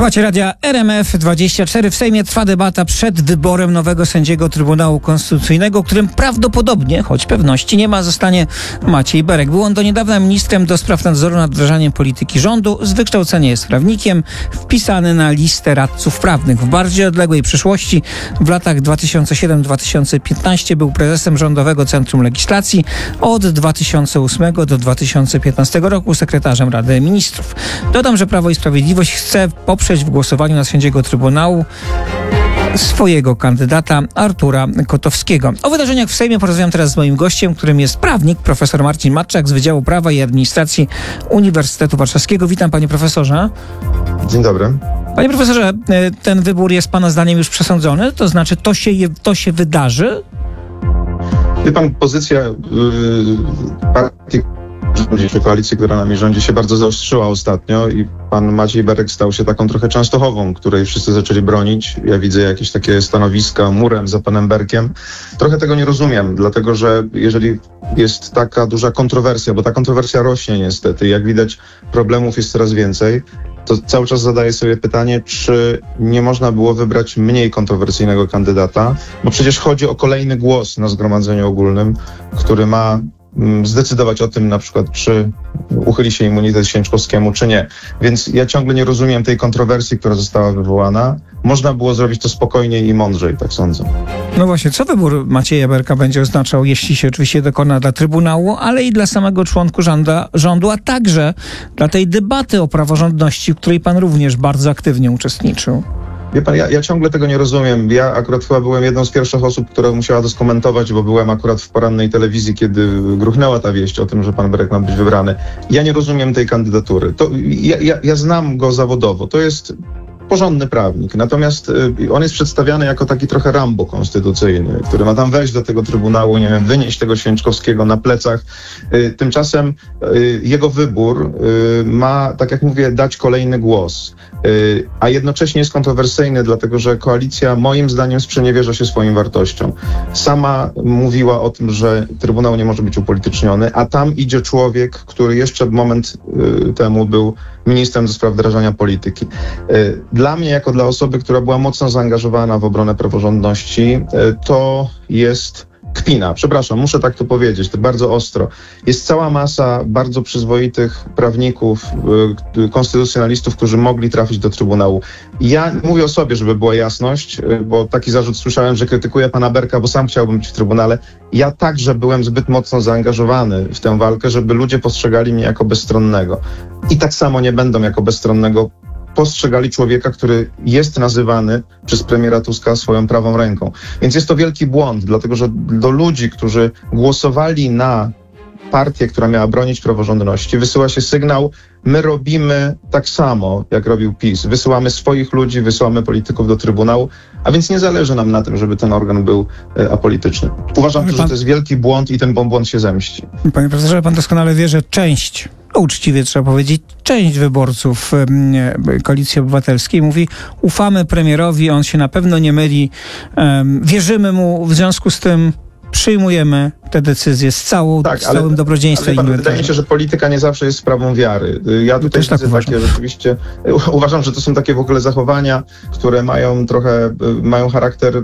Słuchajcie radia RMF24. W Sejmie trwa debata przed wyborem nowego sędziego Trybunału Konstytucyjnego, którym prawdopodobnie, choć pewności nie ma, zostanie Maciej Berek. Był on do niedawna ministrem do spraw nadzoru nad wdrażaniem polityki rządu. Z wykształcenia jest prawnikiem, wpisany na listę radców prawnych. W bardziej odległej przyszłości, w latach 2007-2015 był prezesem Rządowego Centrum Legislacji. Od 2008 do 2015 roku sekretarzem Rady Ministrów. Dodam, że Prawo i Sprawiedliwość chce poprzeć w głosowaniu na sędziego Trybunału swojego kandydata Artura Kotowskiego. O wydarzeniach w Sejmie porozmawiam teraz z moim gościem, którym jest prawnik, profesor Marcin Matczak z Wydziału Prawa i Administracji Uniwersytetu Warszawskiego. Witam, panie profesorze. Dzień dobry. Panie profesorze, ten wybór jest pana zdaniem już przesądzony? To znaczy to się wydarzy? Wie pan, pozycja partii czy koalicji, która nami rządzi, się bardzo zaostrzyła ostatnio i pan Maciej Berek stał się taką trochę Częstochową, której wszyscy zaczęli bronić. Ja widzę jakieś takie stanowiska murem za panem Berkiem. Trochę tego nie rozumiem, dlatego że jeżeli jest taka duża kontrowersja, bo ta kontrowersja rośnie niestety, jak widać problemów jest coraz więcej, to cały czas zadaję sobie pytanie, czy nie można było wybrać mniej kontrowersyjnego kandydata, bo przecież chodzi o kolejny głos na zgromadzeniu ogólnym, który ma zdecydować o tym na przykład, czy uchyli się immunitet Święczkowskiemu, czy nie. Więc ja ciągle nie rozumiem tej kontrowersji, która została wywołana. Można było zrobić to spokojniej i mądrzej, tak sądzę. No właśnie, co wybór Macieja Berka będzie oznaczał, jeśli się oczywiście dokona dla Trybunału, ale i dla samego członku rządu, a także dla tej debaty o praworządności, w której pan również bardzo aktywnie uczestniczył? Wie pan, ja ciągle tego nie rozumiem. Ja akurat chyba byłem jedną z pierwszych osób, która musiała to skomentować, bo byłem akurat w porannej telewizji, kiedy gruchnęła ta wieść o tym, że pan Berek ma być wybrany. Ja nie rozumiem tej kandydatury. Ja znam go zawodowo. To jest porządny prawnik. Natomiast on jest przedstawiany jako taki trochę Rambo konstytucyjny, który ma tam wejść do tego Trybunału, nie wiem, wynieść tego Święczkowskiego na plecach. Tymczasem jego wybór ma, tak jak mówię, dać kolejny głos. A jednocześnie jest kontrowersyjny, dlatego że koalicja moim zdaniem sprzeniewierza się swoim wartościom. Sama mówiła o tym, że Trybunał nie może być upolityczniony, a tam idzie człowiek, który jeszcze moment temu był ministrem do spraw wdrażania polityki. Dla mnie, jako dla osoby, która była mocno zaangażowana w obronę praworządności, to jest kpina. Przepraszam, muszę tak to powiedzieć, to bardzo ostro. Jest cała masa bardzo przyzwoitych prawników, konstytucjonalistów, którzy mogli trafić do Trybunału. Ja mówię o sobie, żeby była jasność, bo taki zarzut słyszałem, że krytykuję pana Berka, bo sam chciałbym być w Trybunale. Ja także byłem zbyt mocno zaangażowany w tę walkę, żeby ludzie postrzegali mnie jako bezstronnego. I tak samo nie będą jako bezstronnego postrzegali człowieka, który jest nazywany przez premiera Tuska swoją prawą ręką. Więc jest to wielki błąd, dlatego że do ludzi, którzy głosowali na partię, która miała bronić praworządności, wysyła się sygnał: my robimy tak samo, jak robił PiS. Wysyłamy swoich ludzi, wysyłamy polityków do Trybunału, a więc nie zależy nam na tym, żeby ten organ był apolityczny. Uważam, że to jest wielki błąd i ten błąd się zemści. Panie profesorze, pan doskonale wie, że część, uczciwie trzeba powiedzieć, część wyborców Koalicji Obywatelskiej mówi: ufamy premierowi, on się na pewno nie myli, wierzymy mu, w związku z tym przyjmujemy te decyzje z całym dobrodziejstwem. Ale wydaje mi się, że polityka nie zawsze jest sprawą wiary. Ja tutaj widzę takie rzeczywiście, uważam, że to są takie w ogóle zachowania, które mają charakter,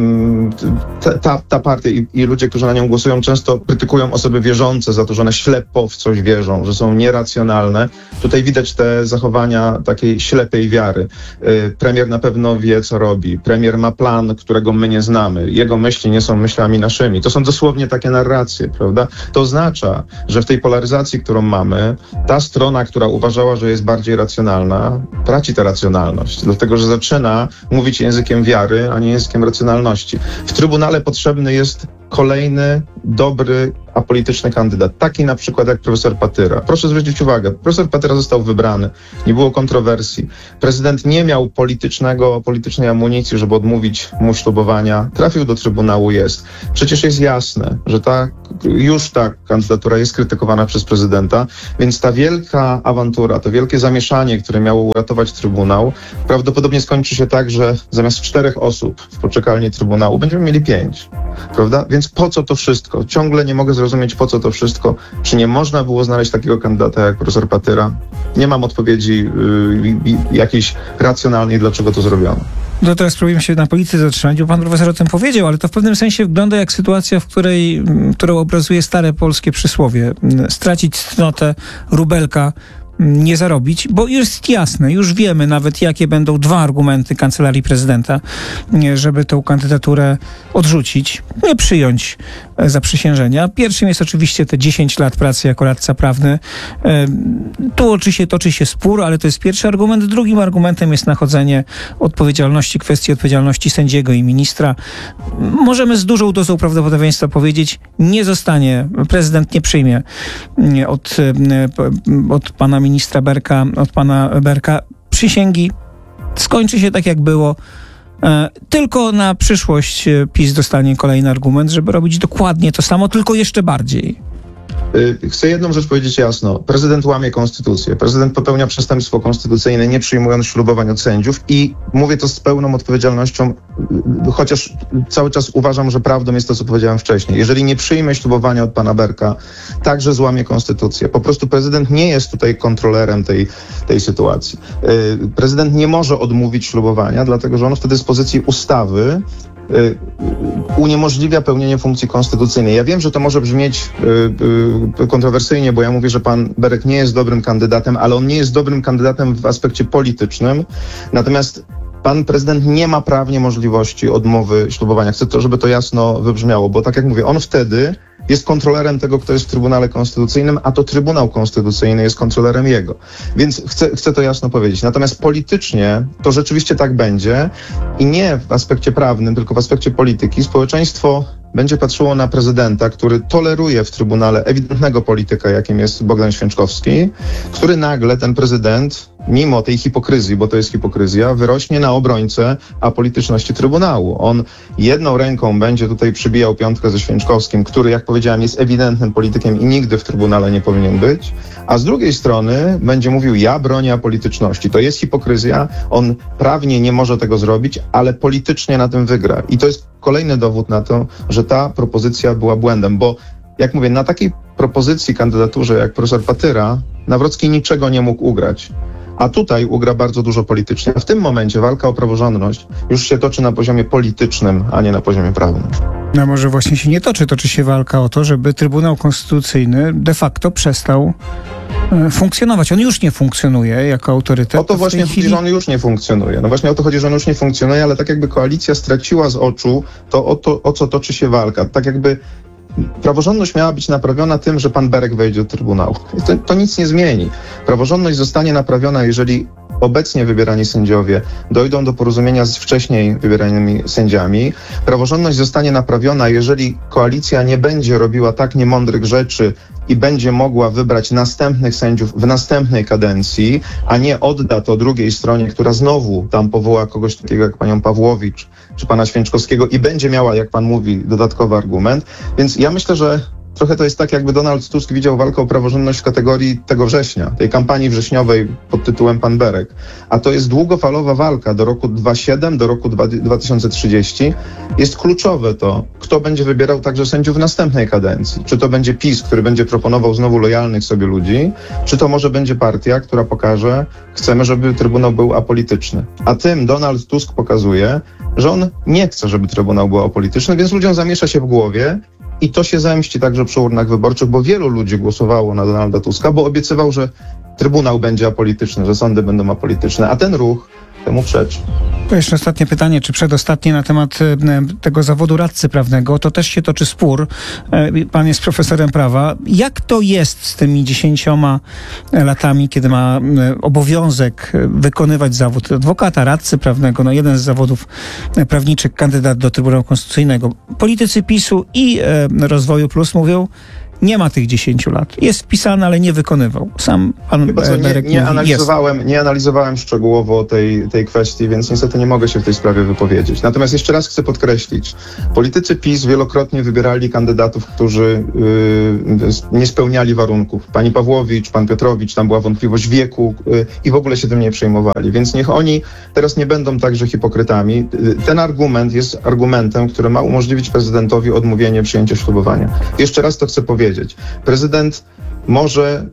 ta partia i ludzie, którzy na nią głosują, często krytykują osoby wierzące za to, że one ślepo w coś wierzą, że są nieracjonalne. Tutaj widać te zachowania takiej ślepej wiary. Premier na pewno wie, co robi. Premier ma plan, którego my nie znamy. Jego myśli nie są myślami naszymi. To są dosłownie takie narracje, prawda? To oznacza, że w tej polaryzacji, którą mamy, ta strona, która uważała, że jest bardziej racjonalna, traci tę racjonalność, dlatego że zaczyna mówić językiem wiary, a nie językiem racjonalności. W Trybunale potrzebny jest kolejny, dobry, apolityczny kandydat. Taki na przykład jak profesor Patyra. Proszę zwrócić uwagę, profesor Patyra został wybrany. Nie było kontrowersji. Prezydent nie miał politycznej amunicji, żeby odmówić mu ślubowania. Trafił do Trybunału, jest. Przecież jest jasne, że ta już ta kandydatura jest krytykowana przez prezydenta, więc ta wielka awantura, to wielkie zamieszanie, które miało uratować Trybunał, prawdopodobnie skończy się tak, że zamiast 4 osób w poczekalni Trybunału będziemy mieli 5, prawda? Więc po co to wszystko? Ciągle nie mogę zrozumieć, po co to wszystko. Czy nie można było znaleźć takiego kandydata jak profesor Patyra? Nie mam odpowiedzi jakiejś racjonalnej, dlaczego to zrobiono. No teraz spróbujemy się na polityce zatrzymać, bo pan profesor o tym powiedział, ale to w pewnym sensie wygląda jak sytuacja, którą obrazuje stare polskie przysłowie. Stracić cnotę, rubelka nie zarobić, bo jest jasne, już wiemy nawet, jakie będą 2 argumenty Kancelarii Prezydenta, żeby tę kandydaturę odrzucić, nie przyjąć zaprzysiężenia. Pierwszym jest oczywiście te 10 lat pracy jako radca prawny. Tu oczywiście toczy się spór, ale to jest pierwszy argument. Drugim argumentem jest nachodzenie kwestii odpowiedzialności sędziego i ministra. Możemy z dużą dozą prawdopodobieństwa powiedzieć, prezydent nie przyjmie od pana ministra Berka, od pana Berka przysięgi. Skończy się tak, jak było. Tylko na przyszłość PiS dostanie kolejny argument, żeby robić dokładnie to samo, tylko jeszcze bardziej. Chcę jedną rzecz powiedzieć jasno. Prezydent łamie konstytucję. Prezydent popełnia przestępstwo konstytucyjne, nie przyjmując ślubowań od sędziów i mówię to z pełną odpowiedzialnością, chociaż cały czas uważam, że prawdą jest to, co powiedziałem wcześniej. Jeżeli nie przyjmie ślubowania od pana Berka, także złamie konstytucję. Po prostu prezydent nie jest tutaj kontrolerem tej sytuacji. Prezydent nie może odmówić ślubowania, dlatego że on wtedy z pozycji ustawy uniemożliwia pełnienie funkcji konstytucyjnej. Ja wiem, że to może brzmieć kontrowersyjnie, bo ja mówię, że pan Berek nie jest dobrym kandydatem, ale on nie jest dobrym kandydatem w aspekcie politycznym. Natomiast pan prezydent nie ma prawnie możliwości odmowy ślubowania. Chcę, żeby to jasno wybrzmiało, bo tak jak mówię, on wtedy jest kontrolerem tego, kto jest w Trybunale Konstytucyjnym, a to Trybunał Konstytucyjny jest kontrolerem jego. Więc chcę to jasno powiedzieć. Natomiast politycznie to rzeczywiście tak będzie i nie w aspekcie prawnym, tylko w aspekcie polityki. Społeczeństwo będzie patrzyło na prezydenta, który toleruje w Trybunale ewidentnego polityka, jakim jest Bogdan Święczkowski, który nagle, ten prezydent, mimo tej hipokryzji, bo to jest hipokryzja, wyrośnie na obrońcę apolityczności Trybunału. On jedną ręką będzie tutaj przybijał piątkę ze Święczkowskim, który, jak powiedziałem, jest ewidentnym politykiem i nigdy w Trybunale nie powinien być, a z drugiej strony będzie mówił, ja bronię apolityczności. To jest hipokryzja, on prawnie nie może tego zrobić, ale politycznie na tym wygra. I to jest kolejny dowód na to, że ta propozycja była błędem, bo jak mówię, na takiej propozycji, kandydaturze jak profesor Patyra, Nawrocki niczego nie mógł ugrać. A tutaj ugra bardzo dużo politycznie. A w tym momencie walka o praworządność już się toczy na poziomie politycznym, a nie na poziomie prawnym. No może właśnie się nie toczy się walka o to, żeby Trybunał Konstytucyjny de facto przestał funkcjonować. On już nie funkcjonuje jako autorytet. O to właśnie chodzi, że on już nie funkcjonuje. No właśnie o to chodzi, że on już nie funkcjonuje, ale tak jakby koalicja straciła z oczu to, o co toczy się walka. Tak jakby praworządność miała być naprawiona tym, że pan Berek wejdzie do Trybunału. To nic nie zmieni. Praworządność zostanie naprawiona, jeżeli obecnie wybierani sędziowie dojdą do porozumienia z wcześniej wybieranymi sędziami. Praworządność zostanie naprawiona, jeżeli koalicja nie będzie robiła tak niemądrych rzeczy i będzie mogła wybrać następnych sędziów w następnej kadencji, a nie odda to drugiej stronie, która znowu tam powoła kogoś takiego jak panią Pawłowicz czy pana Święczkowskiego i będzie miała, jak pan mówi, dodatkowy argument. Więc ja myślę, że trochę to jest tak, jakby Donald Tusk widział walkę o praworządność w kategorii tego września, tej kampanii wrześniowej pod tytułem Pan Berek. A to jest długofalowa walka do roku 2027, do roku 2030. Jest kluczowe to, kto będzie wybierał także sędziów w następnej kadencji. Czy to będzie PiS, który będzie proponował znowu lojalnych sobie ludzi, czy to może będzie partia, która pokaże, chcemy, żeby Trybunał był apolityczny. A tym Donald Tusk pokazuje, że on nie chce, żeby Trybunał był apolityczny, więc ludziom zamiesza się w głowie. I to się zemści także przy urnach wyborczych, bo wielu ludzi głosowało na Donalda Tuska, bo obiecywał, że Trybunał będzie apolityczny, że sądy będą apolityczne, a ten ruch temu przeczy. To jeszcze ostatnie pytanie, czy przedostatnie na temat tego zawodu radcy prawnego. To też się toczy spór. Pan jest profesorem prawa. Jak to jest z tymi 10 latami, kiedy ma obowiązek wykonywać zawód adwokata, radcy prawnego, no jeden z zawodów prawniczych, kandydat do Trybunału Konstytucyjnego. Politycy PiS-u i Rozwoju Plus mówią, nie ma tych 10 lat. Jest wpisany, ale nie wykonywał. Sam pan Berek nie analizowałem szczegółowo tej kwestii, więc niestety nie mogę się w tej sprawie wypowiedzieć. Natomiast jeszcze raz chcę podkreślić, politycy PiS wielokrotnie wybierali kandydatów, którzy nie spełniali warunków. Pani Pawłowicz, pan Piotrowicz, tam była wątpliwość wieku i w ogóle się tym nie przejmowali. Więc niech oni teraz nie będą także hipokrytami. Ten argument jest argumentem, który ma umożliwić prezydentowi odmówienie przyjęcia ślubowania. Jeszcze raz to chcę powiedzieć. Prezydent może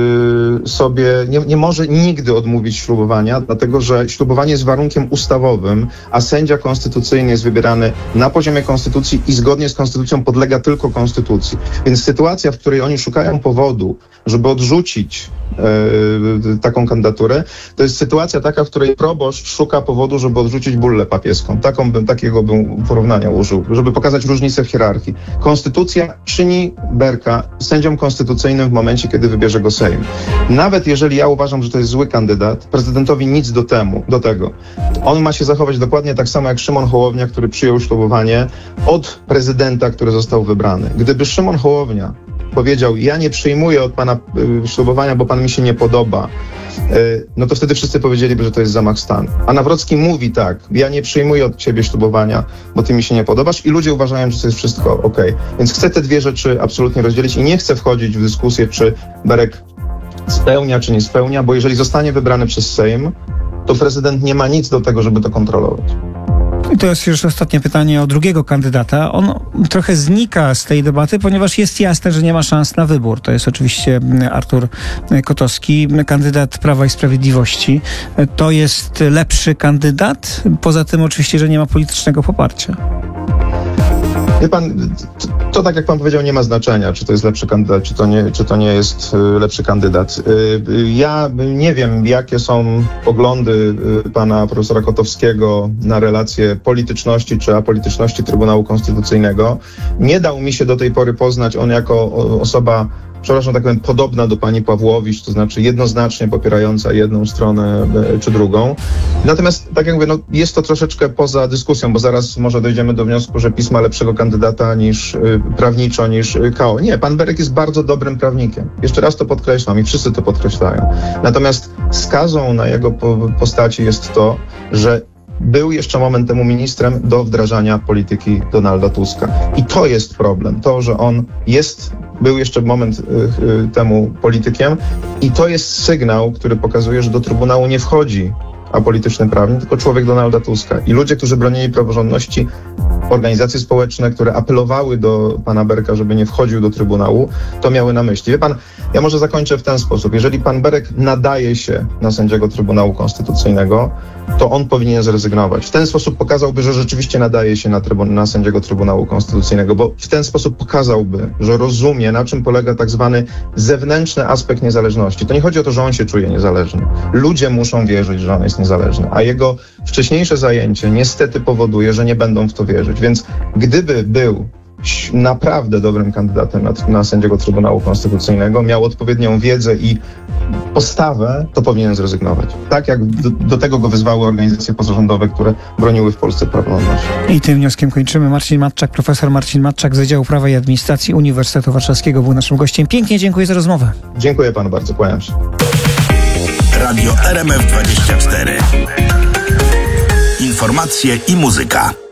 nie może nigdy odmówić ślubowania, dlatego że ślubowanie jest warunkiem ustawowym, a sędzia konstytucyjny jest wybierany na poziomie konstytucji i zgodnie z konstytucją podlega tylko konstytucji. Więc sytuacja, w której oni szukają powodu, żeby odrzucić taką kandydaturę, to jest sytuacja taka, w której proboszcz szuka powodu, żeby odrzucić bullę papieską. Takiego bym porównania użył, żeby pokazać różnicę w hierarchii. Konstytucja czyni Berka sędzią konstytucyjnym w momencie, kiedy wybierze go Sejm. Nawet jeżeli ja uważam, że to jest zły kandydat, prezydentowi nic do tego. On ma się zachować dokładnie tak samo jak Szymon Hołownia, który przyjął ślubowanie od prezydenta, który został wybrany. Gdyby Szymon Hołownia powiedział, ja nie przyjmuję od pana ślubowania, bo pan mi się nie podoba, no to wtedy wszyscy powiedzieliby, że to jest zamach stanu. A Nawrocki mówi tak, ja nie przyjmuję od ciebie ślubowania, bo ty mi się nie podobasz i ludzie uważają, że to jest wszystko okej. Więc chcę te dwie rzeczy absolutnie rozdzielić i nie chcę wchodzić w dyskusję, czy Berek spełnia, czy nie spełnia, bo jeżeli zostanie wybrany przez Sejm, to prezydent nie ma nic do tego, żeby to kontrolować. I to jest już ostatnie pytanie o drugiego kandydata. On trochę znika z tej debaty, ponieważ jest jasne, że nie ma szans na wybór. To jest oczywiście Artur Kotowski, kandydat Prawa i Sprawiedliwości. To jest lepszy kandydat? Poza tym oczywiście, że nie ma politycznego poparcia. Wie pan, to tak jak pan powiedział, nie ma znaczenia, czy to jest lepszy kandydat, czy to nie jest lepszy kandydat. Ja nie wiem, jakie są poglądy pana profesora Kotowskiego na relacje polityczności czy apolityczności Trybunału Konstytucyjnego. Nie dał mi się do tej pory poznać on jako osoba, przepraszam, tak powiem, podobna do pani Pawłowicz, to znaczy jednoznacznie popierająca jedną stronę czy drugą. Natomiast, tak jak mówię, jest to troszeczkę poza dyskusją, bo zaraz może dojdziemy do wniosku, że PiS ma lepszego kandydata prawniczo niż KO. Nie, pan Berek jest bardzo dobrym prawnikiem. Jeszcze raz to podkreślam i wszyscy to podkreślają. Natomiast skazą na jego postaci jest to, że był jeszcze moment temu ministrem do wdrażania polityki Donalda Tuska. I to jest problem. To, że on był jeszcze moment temu politykiem i to jest sygnał, który pokazuje, że do Trybunału nie wchodzi apolityczny prawnik, tylko człowiek Donalda Tuska. I ludzie, którzy bronili praworządności, organizacje społeczne, które apelowały do pana Berka, żeby nie wchodził do Trybunału, to miały na myśli. Wie pan, ja może zakończę w ten sposób. Jeżeli pan Berek nadaje się na sędziego Trybunału Konstytucyjnego, to on powinien zrezygnować. W ten sposób pokazałby, że rzeczywiście nadaje się na sędziego Trybunału Konstytucyjnego, bo w ten sposób pokazałby, że rozumie, na czym polega tak zwany zewnętrzny aspekt niezależności. To nie chodzi o to, że on się czuje niezależny. Ludzie muszą wierzyć, że on jest niezależny, a jego wcześniejsze zajęcie niestety powoduje, że nie będą w to wierzyć. Więc gdyby był naprawdę dobrym kandydatem na sędziego Trybunału Konstytucyjnego, miał odpowiednią wiedzę i postawę, to powinien zrezygnować. Tak jak do tego go wyzwały organizacje pozarządowe, które broniły w Polsce praworządności. I tym wnioskiem kończymy. Marcin Matczak, profesor Marcin Matczak z Wydziału Prawa i Administracji Uniwersytetu Warszawskiego był naszym gościem. Pięknie dziękuję za rozmowę. Dziękuję panu bardzo, kłaniam się. Radio RMF 24. Informacje i muzyka.